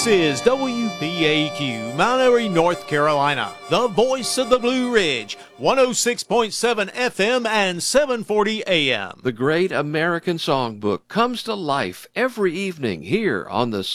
This is WPAQ, Mount Airy, North Carolina, the voice of the Blue Ridge, 106.7 FM and 740 AM. The Great American Songbook comes to life every evening here on the